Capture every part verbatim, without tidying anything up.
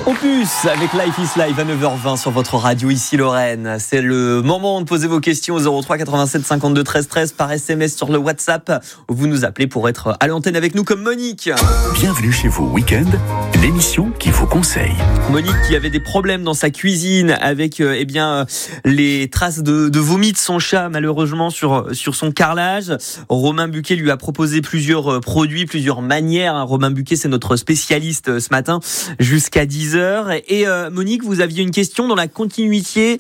Opus avec Life is Live à neuf heures vingt sur votre radio ici Lorraine. C'est le moment de poser vos questions au zéro trois quatre-vingt-sept cinquante-deux treize treize par S M S sur le WhatsApp où vous nous appelez pour être à l'antenne avec nous comme Monique. Bienvenue chez vous Week-end, l'émission qui vous conseille. Monique qui avait des problèmes dans sa cuisine avec euh, eh bien les traces de, de vomi de son chat malheureusement sur sur son carrelage. Romain Buquet lui a proposé plusieurs produits, plusieurs manières. Romain Buquet c'est notre spécialiste ce matin jusqu'à dix heures. Et euh, Monique, vous aviez une question dans la continuité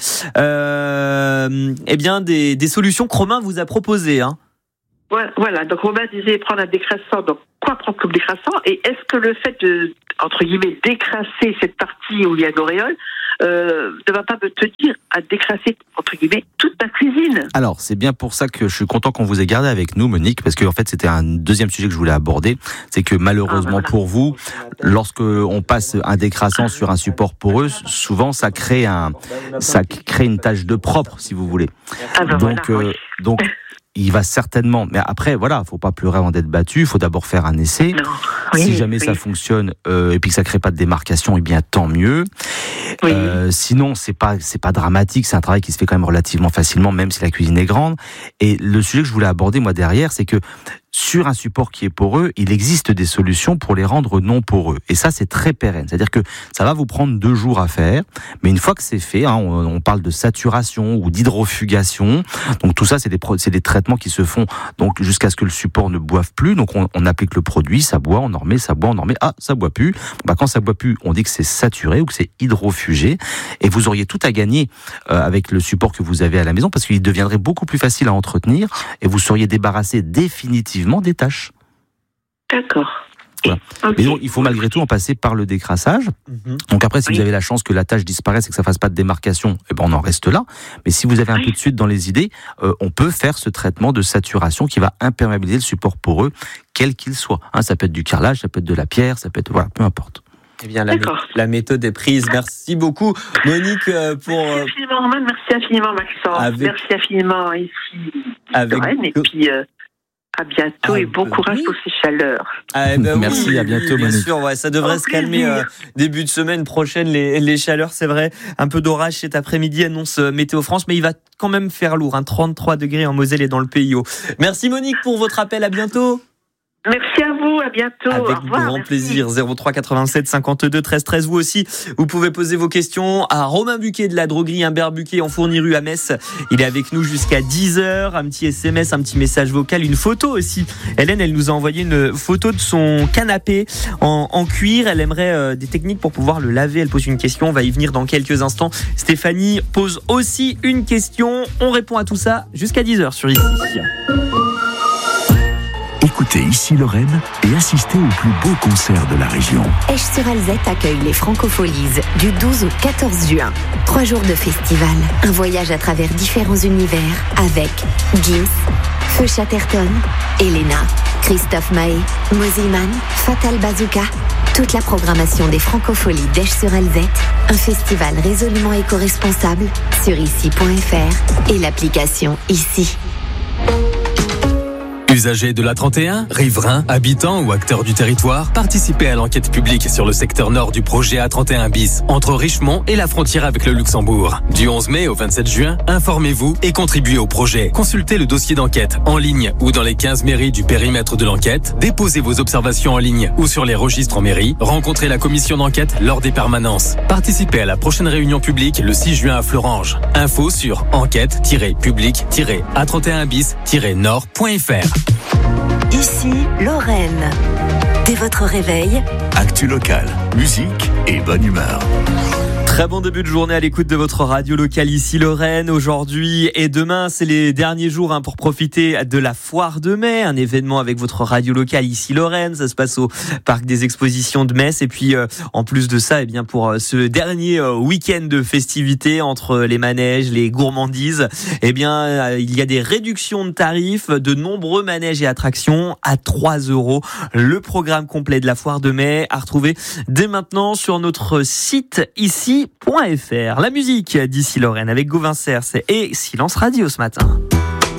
euh, eh bien des, des solutions que Romain vous a proposées. Hein. Voilà, donc Romain disait prendre un décrassant. Donc quoi prendre comme décrassant? Et est-ce que le fait de, entre guillemets, décrasser cette partie où il y a une auréole euh, ne va pas me tenir à décrasser, entre guillemets, toute ma cuisine? Alors, c'est bien pour ça que je suis content qu'on vous ait gardé avec nous, Monique, parce que en fait, c'était un deuxième sujet que je voulais aborder. C'est que malheureusement ah, ben voilà. pour vous, lorsque on passe un décrassant sur un support poreux, souvent ça crée un, ça crée une tache de propre, si vous voulez. Ah ben donc, voilà, euh, oui. donc. Il va certainement, mais après, voilà, faut pas pleurer avant d'être battu. Il faut d'abord faire un essai. Non. Oui, si jamais oui. ça fonctionne euh, et puis que ça crée pas de démarcation, eh bien tant mieux. Oui. Euh, sinon, c'est pas c'est pas dramatique. C'est un travail qui se fait quand même relativement facilement, même si la cuisine est grande. Et le sujet que je voulais aborder moi derrière, c'est que sur un support qui est poreux, il existe des solutions pour les rendre non poreux. Et ça, c'est très pérenne. C'est-à-dire que ça va vous prendre deux jours à faire, mais une fois que c'est fait, hein, on, on parle de saturation ou d'hydrofugation. Donc tout ça, c'est des, c'est des traitements qui se font donc jusqu'à ce que le support ne boive plus. Donc on, on applique le produit, ça boit, on en remet, ça boit, on en remet. Ah, ça boit plus. Bah, quand ça boit plus, on dit que c'est saturé ou que c'est hydrofugé. Et vous auriez tout à gagner euh, avec le support que vous avez à la maison parce qu'il deviendrait beaucoup plus facile à entretenir et vous seriez débarrassé définitivement des tâches. D'accord. Voilà. Okay. Mais donc, il faut malgré tout en passer par le décrassage. Mm-hmm. Donc après, si oui. vous avez la chance que la tâche disparaisse et que ça fasse pas de démarcation, eh ben on en reste là. Mais si vous avez un oui. peu de suite dans les idées, euh, on peut faire ce traitement de saturation qui va imperméabiliser le support poreux, quel qu'il soit. Hein, ça peut être du carrelage, ça peut être de la pierre, ça peut être voilà, peu importe. Eh bien, la, mé- la méthode est prise. Merci beaucoup, Monique, pour. Merci infiniment, Romain. Merci infiniment, Maxence. Avec... Merci infiniment ici, avec... Lorraine. Et puis. Euh... À bientôt ah, et bon courage oui. pour ces chaleurs. Ah, ben Merci, oui, à bientôt. Bien sûr, ouais, ça devrait se calmer euh, début de semaine prochaine, les, les chaleurs, c'est vrai. Un peu d'orage cet après-midi, annonce euh, Météo France, mais il va quand même faire lourd, hein, trente-trois degrés en Moselle et dans le Pays Haut. Merci Monique pour votre appel, à bientôt. Merci à vous, à bientôt. Avec Au revoir, grand merci. plaisir. zéro trois quatre-vingt-sept cinquante-deux treize treize. Vous aussi, vous pouvez poser vos questions à Romain Buquet de la droguerie Humbert Buquet en Fourni-Rue à Metz. Il est avec nous jusqu'à dix heures. Un petit S M S, un petit message vocal, une photo aussi. Hélène, elle nous a envoyé une photo de son canapé en, en cuir. Elle aimerait euh, des techniques pour pouvoir le laver. Elle pose une question. On va y venir dans quelques instants. Stéphanie pose aussi une question. On répond à tout ça jusqu'à dix heures sur ici. Écoutez Ici Lorraine et assistez au plus beau concert de la région. Esch-sur-Alzette accueille les Francopholies du douze au quatorze juin. Trois jours de festival, un voyage à travers différents univers avec Gims, Feu Chatterton, Elena, Christophe Maé, Moziman, Fatal Bazooka. Toute la programmation des Francopholies d'Esch-sur-Alzette, un festival résolument éco-responsable sur ici point f r et l'application Ici. Usagers de l'A trente et un, riverains, habitants ou acteurs du territoire, participez à l'enquête publique sur le secteur nord du projet A trente et un bis, entre Richemont et la frontière avec le Luxembourg. Du onze mai au vingt-sept juin, informez-vous et contribuez au projet. Consultez le dossier d'enquête en ligne ou dans les quinze mairies du périmètre de l'enquête, déposez vos observations en ligne ou sur les registres en mairie, rencontrez la commission d'enquête lors des permanences. Participez à la prochaine réunion publique le six juin à Florange. Info sur enquête tiret public tiret A trente et un bis tiret nord point f r. Ici, Lorraine. Dès votre réveil, actu locale, musique et bonne humeur. Très bon début de journée à l'écoute de votre radio locale ici Lorraine. Aujourd'hui et demain, c'est les derniers jours hein, pour profiter de la Foire de Mai, un événement avec votre radio locale ici Lorraine. Ça se passe au Parc des Expositions de Metz. Et puis, euh, en plus de ça, eh bien pour euh, ce dernier euh, week-end de festivités entre les manèges, les gourmandises, eh bien euh, il y a des réductions de tarifs de nombreux manèges et attractions à trois euros. Le programme complet de la Foire de Mai à retrouver dès maintenant sur notre site ici. .fr. La musique d'ici Lorraine avec Gauvin Cers et Silence Radio ce matin.